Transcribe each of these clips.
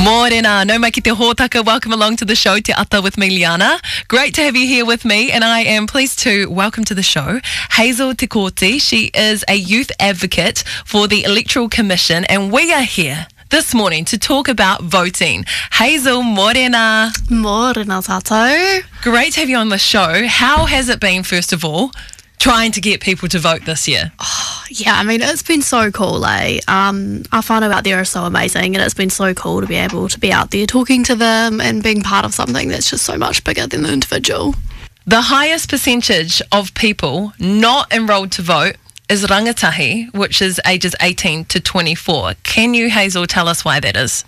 Morena, no mai ki te hōtaka. Welcome along to the show, Te Ata with me, Liana. Great to have you here with me, and I am pleased to welcome to the show Hazel Te Kōti. She is a youth advocate for the Electoral Commission, and we are here this morning to talk about voting. Hazel, morena. Morena tātou. Great to have you on the show. How has it been, first of all, trying to get people to vote this year? Yeah, I mean, it's been so cool, eh? Our whānau out there are so amazing, and it's been so cool to be able to be out there talking to them and being part of something that's just so much bigger than the individual. The highest percentage of people not enrolled to vote is rangatahi, which is ages 18 to 24. Can you, Hazel, tell us why that is?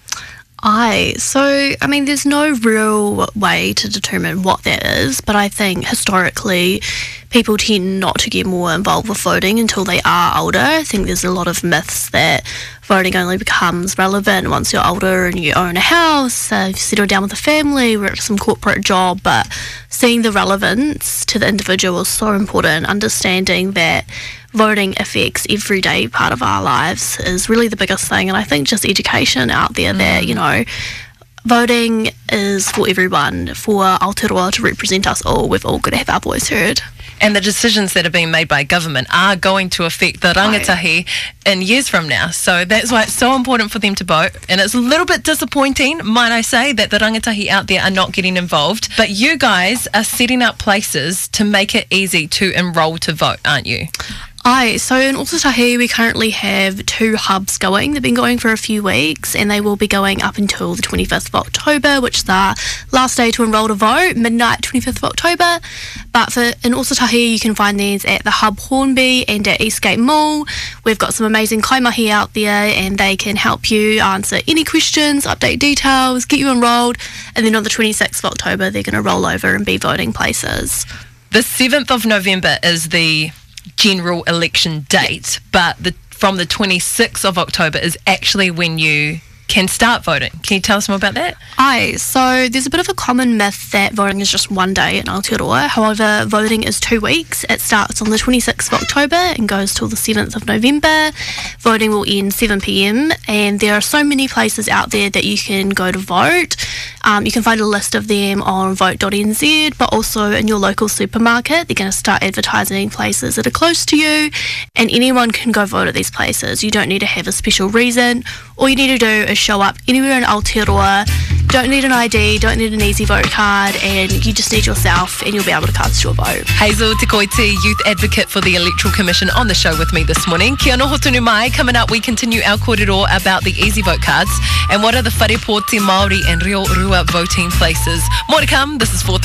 I mean, there's no real way to determine what that is, but I think historically people tend not to get more involved with voting until they are older. I think there's a lot of myths that voting only becomes relevant once you're older and you own a house, you settle down with a family, work some corporate job, but seeing the relevance to the individual is so important. Understanding that voting affects every day part of our lives is really the biggest thing, and I think just education out there that, you know, voting is for everyone, for Aotearoa to represent us all. We've all got to have our voice heard. And the decisions that are being made by government are going to affect the rangatahi in years from now. So that's why it's so important for them to vote. And it's a little bit disappointing, might I say, that the rangatahi out there are not getting involved. But you guys are setting up places to make it easy to enrol to vote, aren't you? So in Ōtautahi we currently have 2 hubs going. They've been going for a few weeks, and they will be going up until the 25th of October, which is the last day to enrol to vote, midnight 25th of October. But in Ōtautahi you can find these at the Hub Hornby and at Eastgate Mall. We've got some amazing kaimahi out there, and they can help you answer any questions, update details, get you enrolled, and then on the 26th of October they're going to roll over and be voting places. The 7th of November is the general election date, but from the 26th of October is actually when you can start voting. Can you tell us more about that? So there's a bit of a common myth that voting is just one day in Aotearoa. However, voting is 2 weeks. It starts on the 26th of October and goes till the 7th of November. Voting will end 7 p.m, and there are so many places out there that you can go to vote. You can find a list of them on vote.nz, but also in your local supermarket. They're going to start advertising places that are close to you, and anyone can go vote at these places. You don't need to have a special reason. All you need to do is show up anywhere in Aotearoa. Don't need an ID, don't need an easy vote card, and you just need yourself, and you'll be able to cast your vote. Hazel Te Kōti, youth advocate for the Electoral Commission, on the show with me this morning. Kia noho tonu mai. Coming up, we continue our kōrero about the easy vote cards and what are the wharepoti Māori and Reo Rua voting places. More to come. This is 4